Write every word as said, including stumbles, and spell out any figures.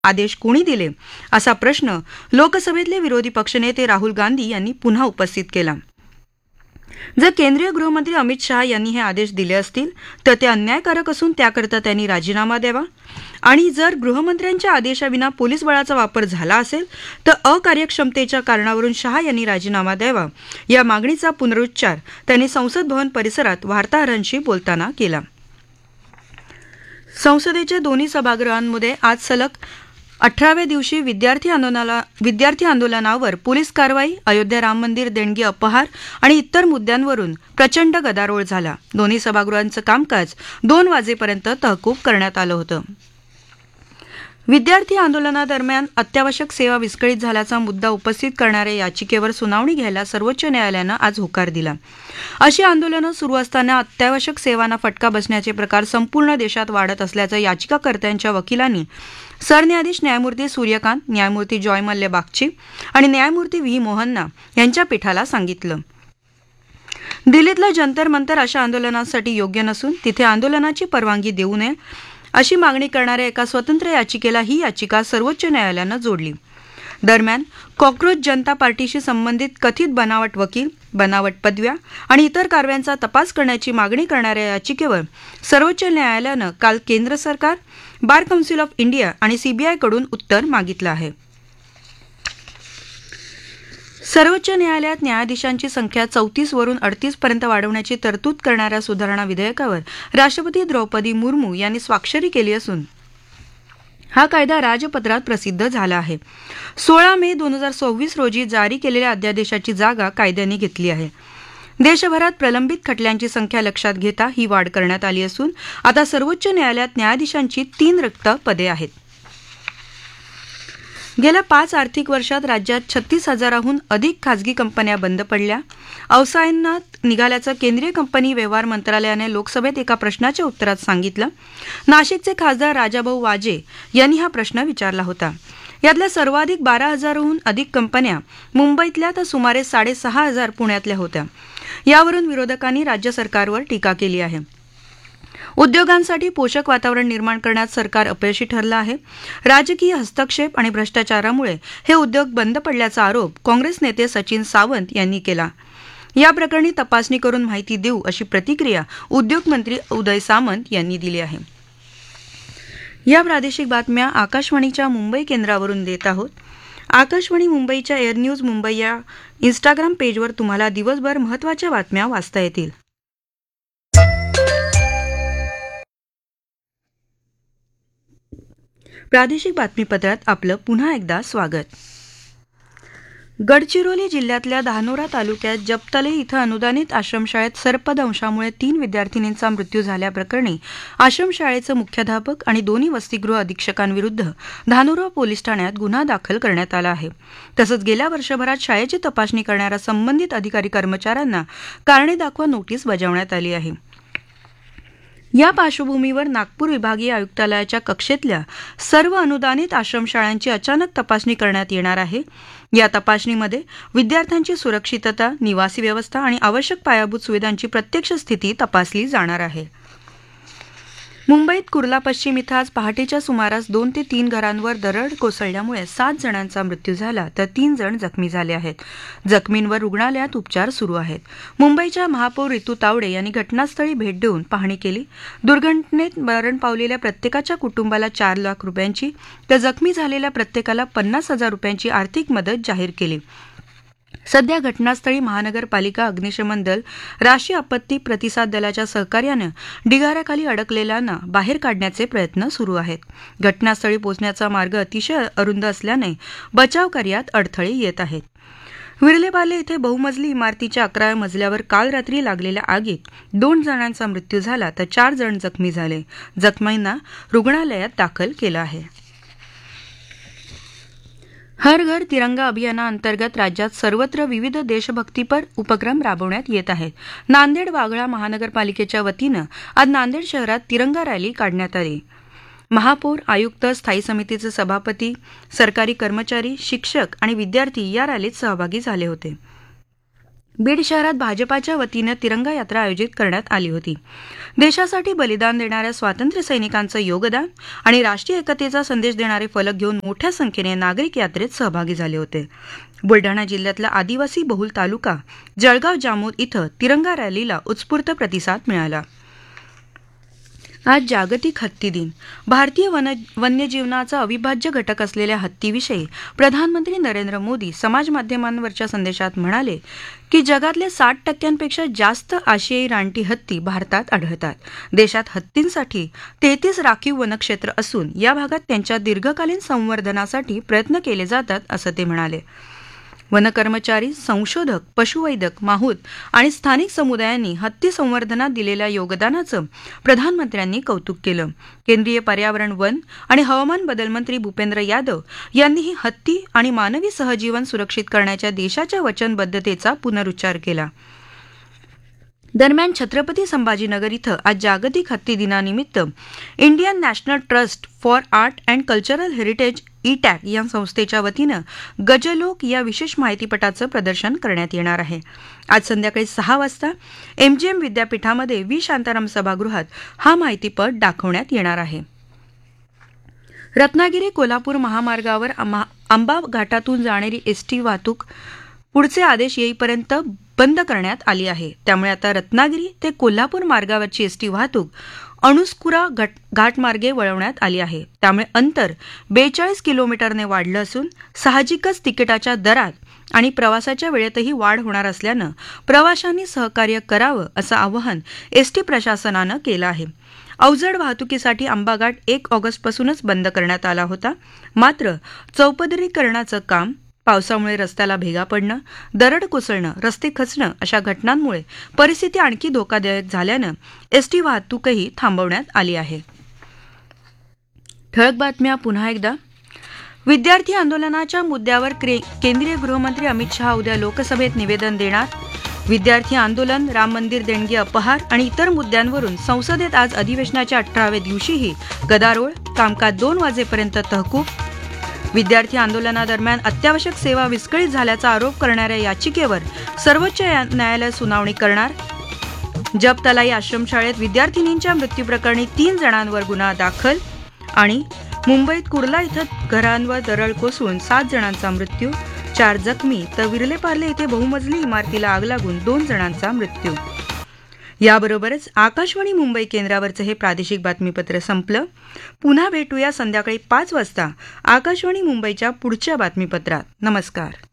आदेश कोणी दिले असा प्रश्न लोकसभेतले विरोधी पक्षनेते राहुल गांधी यांनी पुन्हा उपस्थित केला. जर केंद्रीय गृहमंत्री अमित शहा यांनी हे आदेश दिले असतील तर ते अन्यायकारक असून त्याकरता त्यांनी राजीनामा द्यावा आणि जर गृहमंत्र्यांच्या आदेशाविना पोलीस बळाचा वापर झाला असेल तर अकार्यक्षमतेच्या कारणावरून शहा यांनी राजीनामा द्यावा या मागणीचा पुनरुच्चार त्यांनी संसद भवन परिसरात वार्ताहरांशी बोलताना केला. संसदेच्या दोन्ही सभागृहांमध्ये आज सलग अठराव्या दिवशी विद्यार्थी आंदोलनाला विद्यार्थी आंदोलनावर पोलीस कारवाई, अयोध्या राम मंदिर देणगी अपहार आणि इतर मुद्द्यांवरून प्रचंड गदारोळ झाला. दोन्ही सभागृहांचं कामकाज दोन वाजेपर्यंत तहकूब करण्यात आलं होतं. विद्यार्थी आंदोलनादरम्यान अत्यावश्यक सेवा विस्कळीत झाल्याचा मुद्दा उपस्थित करणाऱ्या याचिकेवर सुनावणी घ्यायला सर्वोच्च न्यायालयानं आज होकार दिला. अशी आंदोलनं सुरू असताना अत्यावश्यक सेवांना फटका बसण्याचे प्रकार संपूर्ण देशात वाढत असल्याचं याचिकाकर्त्यांच्या वकिलांनी सरन्यायाधीश न्यायमूर्ती सूर्यकांत, न्यायमूर्ती जॉय मल्ले बागची आणि न्यायमूर्ती व्ही मोहन्ना यांच्या पीठाला सांगितलं. दिल्लीतलं जंतर मंतर अशा आंदोलनासाठी योग्य नसून तिथे आंदोलनाची परवानगी देऊ नये अशी मागणी करणाऱ्या एका स्वतंत्र याचिकेला ही याचिका सर्वोच्च न्यायालयानं जोडली. दरम्यान कॉक्रोच जनता पार्टीशी संबंधित कथित बनावट वकील, बनावट पदव्या आणि इतर कारवायांचा तपास करण्याची मागणी करणाऱ्या याचिकेवर सर्वोच्च न्यायालयानं काल केंद्र सरकार, बार कौन्सिल ऑफ इंडिया आणि सीबीआयकडून उत्तर मागितलं आहे. सर्वोच्च न्यायालयात न्यायाधीशांची संख्या चौतीस वरून अडतीस पर्यंत वाढवण्याची तरतूद करणाऱ्या सुधारणा विधेयकावर राष्ट्रपती द्रौपदी मुर्मू यांनी स्वाक्षरी केली असून हा कायदा राजपत्रात प्रसिद्ध झाला आहे. सोळा मे दोन हजार सव्वीस रोजी जारी केलेल्या अध्यादेशाची जागा कायद्याने घेतली आहे. देशभरात प्रलंबित खटल्यांची संख्या लक्षात घेता ही वाढ करण्यात आली असून आता सर्वोच्च न्यायालयात न्यायाधीशांची तीन रिक्त पदे आहेत. गेल्या पाच आर्थिक वर्षात राज्यात छत्तीस हजाराहून अधिक खासगी कंपन्या बंद पडल्या. अवसायनात निघाल्याचं केंद्रीय कंपनी व्यवहार मंत्रालयाने लोकसभेत एका प्रश्नाच्या उत्तरात सांगितलं. नाशिकचे खासदार राजाभाऊ वाजे यांनी हा प्रश्न विचारला होता. यातल्या सर्वाधिक बारा हजारहून अधिक कंपन्या मुंबईतल्या तर सुमारे साडेसहा हजार पुण्यातल्या होत्या. यावरून विरोधकांनी राज्य सरकारवर टीका केली आहे. उद्योगांसाठी पोषक वातावरण निर्माण करण्यात सरकार अपयशी ठरलं आहे. राजकीय हस्तक्षेप आणि भ्रष्टाचारामुळे हे उद्योग बंद पडल्याचा आरोप काँग्रेस नेते सचिन सावंत यांनी केला. या प्रकरणी तपासणी करून माहिती देऊ अशी प्रतिक्रिया उद्योग मंत्री उदय सामंत यांनी दिली आहे. या प्रादेशिक बातम्या आकाशवाणीच्या मुंबई केंद्रावरून देत आहोत. आकाशवाणी मुंबईच्या एअर न्यूज मुंबई या इंस्टाग्राम पेजवर तुम्हाला दिवसभर महत्त्वाच्या बातम्या वाचता येतील. प्रादेशिक बातमीपत्रात आपलं पुन्हा एकदा स्वागत. गडचिरोली जिल्ह्यातल्या धानोरा तालुक्यात जपतले इथं अनुदानित आश्रमशाळेत सर्पदंशामुळे तीन विद्यार्थिनींचा मृत्यू झाल्याप्रकरणी आश्रमशाळेचं मुख्याध्यापक आणि दोन्ही वसतिगृह अधीक्षकांविरुद्ध धानोरा पोलीस ठाण्यात गुन्हा दाखल करण्यात आला आहे. तसंच गेल्या वर्षभरात शाळेची तपासणी करणाऱ्या संबंधित अधिकारी कर्मचाऱ्यांना कारणे दाखवा नोटीस बजावण्यात आली आहे. या पार्श्वभूमीवर नागपूर विभागीय आयुक्तालयाच्या कक्षेतल्या सर्व अनुदानित आश्रमशाळांची अचानक तपासणी करण्यात येणार आहे. या तपासणीमध्ये विद्यार्थ्यांची सुरक्षितता, निवासी व्यवस्था आणि आवश्यक पायाभूत सुविधांची प्रत्यक्ष स्थिती तपासली जाणार आहे. मुंबईत कुर्ला पश्चिम इथं आज पहाटेच्या सुमारास दोन ते तीन घरांवर दरड कोसळल्यामुळे सात जणांचा मृत्यू झाला तर तीन जण जखमी झाले आहेत. जखमींवर रुग्णालयात उपचार सुरू आहेत. मुंबईच्या महापौर रितू तावडे यांनी घटनास्थळी भेट देऊन पाहणी केली. दुर्घटनेत मरण पावलेल्या प्रत्येकाच्या कुटुंबाला चार लाख रुपयांची तर जखमी झालेल्या प्रत्येकाला पन्नास हजार रुपयांची आर्थिक मदत जाहीर केली. सध्या घटनास्थळी महानगरपालिका, अग्निशमन दल, राष्ट्रीय आपत्ती प्रतिसाद दलाच्या सहकार्यानं ढिगाऱ्याखाली अडकलेल्यांना बाहेर काढण्याचे प्रयत्न सुरू आहेत. घटनास्थळी पोहोचण्याचा मार्ग अतिशय अरुंद असल्याने बचाव कार्यात अडथळे येत आहेत. विर्लेपाले इथे बहुमजली इमारतीच्या अकराव्या मजल्यावर काल रात्री लागलेल्या आगीत दोन जणांचा मृत्यू झाला तर चार जण जखमी झाले. जखमींना रुग्णालयात दाखल केलं आहे. हर घर तिरंगा अभियानाअंतर्गत राज्यात सर्वत्र विविध देशभक्तीपर उपक्रम राबवण्यात येत आहेत. नांदेड वाघळा महानगरपालिकेच्या वतीनं आज नांदेड शहरात तिरंगा रॅली काढण्यात आली. महापौर, आयुक्त, स्थायी समितीचे सभापती, सरकारी कर्मचारी, शिक्षक आणि विद्यार्थी या रॅलीत सहभागी झाले होते. बीड शहरात भाजपाच्या वतीनं तिरंगा यात्रा आयोजित करण्यात आली होती. देशासाठी बलिदान देणाऱ्या स्वातंत्र्य सैनिकांचं योगदान आणि राष्ट्रीय एकतेचा संदेश देणारे फलक घेऊन मोठ्या संख्येने नागरिक यात्रेत सहभागी झाले होते. बुलढाणा जिल्ह्यातला आदिवासी बहुल तालुका जळगाव जामोद इथं तिरंगा रॅलीला उत्स्फूर्त प्रतिसाद मिळाला. आज जागतिक हत्ती दिन. भारतीय वन वन्यजीवनाचा अविभाज्य घटक असलेल्या हत्तीविषयी प्रधानमंत्री नरेंद्र मोदी समाजमाध्यमांवरच्या संदेशात म्हणाले की जगातल्या साठ टक्क्यांपेक्षा जास्त आशियाई रानटी हत्ती भारतात आढळतात. देशात हत्तींसाठी तेहतीस राखीव वनक्षेत्र असून या भागात त्यांच्या दीर्घकालीन संवर्धनासाठी प्रयत्न केले जातात, असं ते म्हणाले. वनकर्मचारी, संशोधक, पशुवैद्यक, माहूत आणि स्थानिक समुदायांनी हत्ती संवर्धनात दिलेल्या योगदानाचं प्रधानमंत्र्यांनी कौतुक केलं. केंद्रीय पर्यावरण, वन आणि हवामान बदल मंत्री भूपेंद्र यादव यांनीही हत्ती आणि मानवी सहजीवन सुरक्षित करण्याच्या देशाच्या वचनबद्धतेचा पुनरुच्चार केला. दरम्यान छत्रपती संभाजीनगर इथं आज जागतिक हत्ती दिनानिमित्त Indian national trust for art and cultural heritage E tag या संस्थेच्या वतीनं गजलोक या विशेष माहितीपटाचं प्रदर्शन करण्यात येणार आहे. आज संध्याकाळी सहा वाजता एमजीएम विद्यापीठामध्ये व्ही शांताराम सभागृहात हा माहितीपट दाखवण्यात येणार आहे. रत्नागिरी कोल्हापूर महामार्गावर आंबा घाटातून जाणारी एसटी वाहतूक पुढचे आदेश येईपर्यंत बंद करण्यात आली आहे. त्यामुळे आता रत्नागिरी ते कोल्हापूर मार्गावरची एसटी वाहतूक अणुस्कुरा घाटमार्गे वळवण्यात आली आहे. त्यामुळे अंतर बेचाळीस किलोमीटरने वाढलं असून साहजिकच तिकिटाच्या दरात आणि प्रवासाच्या वेळेतही वाढ होणार असल्यानं प्रवाशांनी सहकार्य करावं असं आवाहन एसटी प्रशासनानं केलं आहे. अवजड वाहतुकीसाठी आंबाघाट एक ऑगस्टपासूनच बंद करण्यात आला होता. मात्र चौपदरीकरणाचं काम, पावसामुळे रस्त्याला भेगा पडणं, दरड कोसळणं, रस्ते खचणं अशा घटनांमुळे परिस्थिती आणखी धोकादायक झाल्यानं एसटी वाहतूकही थांबवण्यात आली आहे. ठळक बातम्या पुन्हा एकदा. विद्यार्थी आंदोलनाच्या मुद्द्यावर केंद्रीय गृहमंत्री अमित शहा उद्या लोकसभेत निवेदन देणार. विद्यार्थी आंदोलन, राम मंदिर देणगी अपहार आणि इतर मुद्द्यांवरून संसदेत आज अधिवेशनाच्या अठराव्या दिवशीही गदारोळ, कामकाज दोन वाजेपर्यंत तहकूब. विद्यार्थी आंदोलनादरम्यान अत्यावश्यक सेवा विस्कळीत झाल्याचा आरोप करणाऱ्या याचिकेवर सर्वोच्च न्यायालय सुनावणी करणार. जबतलाई आश्रमशाळेत विद्यार्थिनींच्या मृत्यूप्रकरणी तीन जणांवर गुन्हा दाखल. आणि मुंबईत कुर्ला इथं घरांवर दरड कोसळून सात जणांचा मृत्यू, चार जखमी, तर विर्लेपार्ले इथे बहुमजली इमारतीला आग लागून दोन जणांचा मृत्यू. याबरोबरच आकाशवाणी मुंबई केंद्रावरचं हे प्रादेशिक बातमीपत्र संपलं. पुन्हा भेटूया संध्याकाळी पाच वाजता आकाशवाणी मुंबईच्या पुढच्या बातमीपत्रात. नमस्कार.